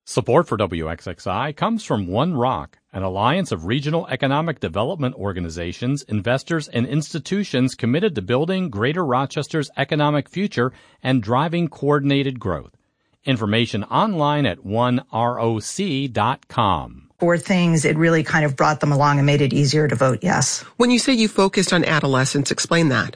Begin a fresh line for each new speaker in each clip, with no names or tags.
Support for WXXI comes from One Rock, an alliance of regional economic development organizations, investors, and institutions committed to building Greater Rochester's economic future and driving coordinated growth. Information online at oneroc.com.
For things, it really kind of brought them along and made it easier to vote yes.
When you say you focused on adolescents, explain that.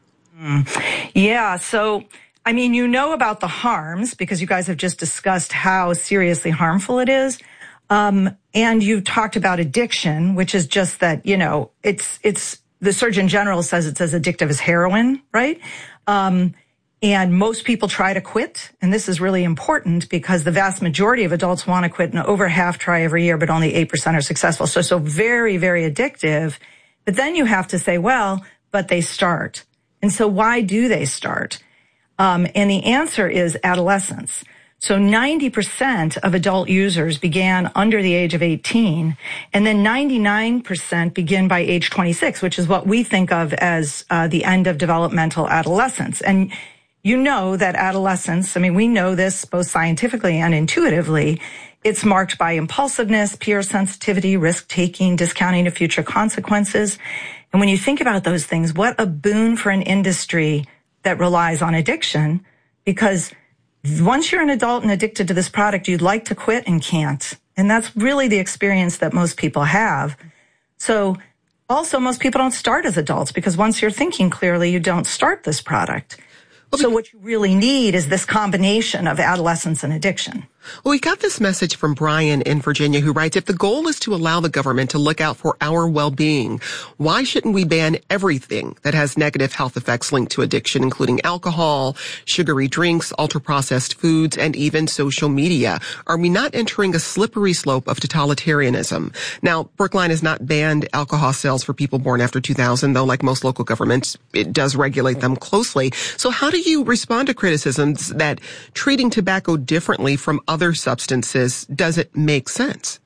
Yeah, so I mean, you know about the harms because you guys have just discussed how seriously harmful it is. And you talked about addiction, which is just that, you know, it's the Surgeon General says it's as addictive as heroin, right? And most people try to quit. And this is really important because the vast majority of adults want to quit and over half try every year, but only 8% are successful. So very, very addictive. But then you have to say, well, but they start. And so why do they start? And the answer is adolescence. So 90% of adult users began under the age of 18, and then 99% begin by age 26, which is what we think of as the end of developmental adolescence. And you know that adolescence, I mean, we know this both scientifically and intuitively, it's marked by impulsiveness, peer sensitivity, risk-taking, discounting of future consequences. And when you think about those things, what a boon for an industry that relies on addiction, because once you're an adult and addicted to this product, you'd like to quit and can't. And that's really the experience that most people have. So also most people don't start as adults because once you're thinking clearly, you don't start this product. So what you really need is this combination of adolescence and addiction.
Well, we got this message from Brian in Virginia who writes, if the goal is to allow the government to look out for our well-being, why shouldn't we ban everything that has negative health effects linked to addiction, including alcohol, sugary drinks, ultra-processed foods, and even social media? Are we not entering a slippery slope of totalitarianism? Now, Brookline has not banned alcohol sales for people born after 2000, though like most local governments, it does regulate them closely. So how do you respond to criticisms that treating tobacco differently from other substances, does it make sense?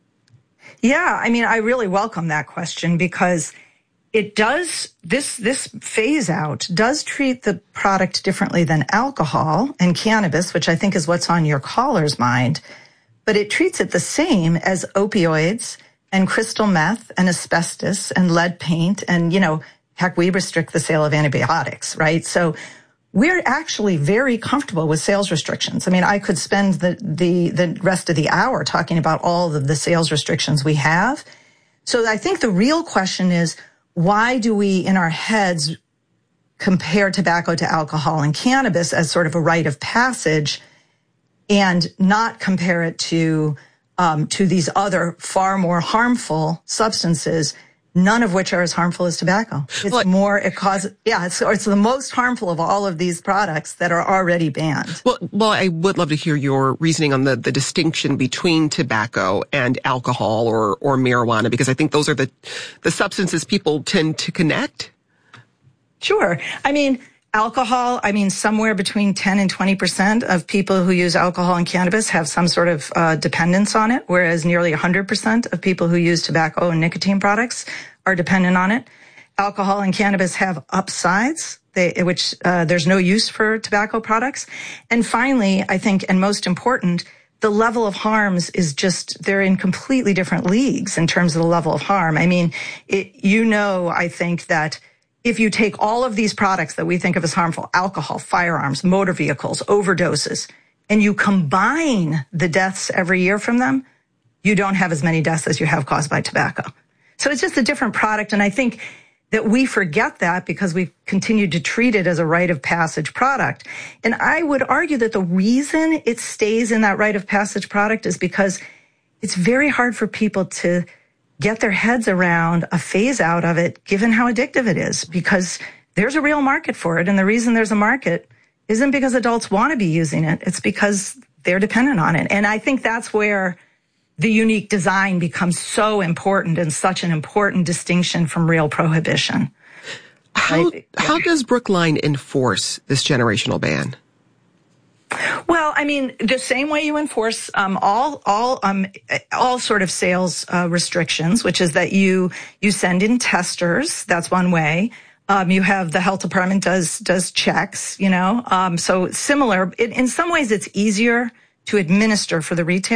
Yeah, I mean, I really welcome that question because it does, this phase out does treat the product differently than alcohol and cannabis, which I think is what's on your caller's mind, but it treats it the same as opioids and crystal meth and asbestos and lead paint and, you know, heck, we restrict the sale of antibiotics, right? So we're actually very comfortable with sales restrictions. I mean, I could spend the rest of the hour talking about all of the sales restrictions we have. So I think the real question is, why do we in our heads compare tobacco to alcohol and cannabis as sort of a rite of passage and not compare it to these other far more harmful substances, none of which are as harmful as tobacco. It's it's the most harmful of all of these products that are already banned.
Well, I would love to hear your reasoning on the distinction between tobacco and alcohol or marijuana, because I think those are the substances people tend to connect.
Sure. I mean, alcohol, somewhere between 10 and 20% of people who use alcohol and cannabis have some sort of dependence on it, whereas nearly 100% of people who use tobacco and nicotine products are dependent on it. Alcohol and cannabis have upsides, which there's no use for tobacco products. And finally, I think, and most important, the level of harms is just, they're in completely different leagues in terms of the level of harm. I mean, I think that if you take all of these products that we think of as harmful, alcohol, firearms, motor vehicles, overdoses, and you combine the deaths every year from them, you don't have as many deaths as you have caused by tobacco. So it's just a different product. And I think that we forget that because we've continued to treat it as a rite of passage product. And I would argue that the reason it stays in that rite of passage product is because it's very hard for people to get their heads around a phase out of it, given how addictive it is, because there's a real market for it. And the reason there's a market isn't because adults want to be using it. It's because they're dependent on it. And I think that's where the unique design becomes so important and such an important distinction from real prohibition.
How does Brookline enforce this generational ban?
Well, I mean, the same way you enforce all sort of sales restrictions, which is that you send in testers. That's one way. You have the health department does checks. So similar. In some ways, it's easier to administer for the retailer.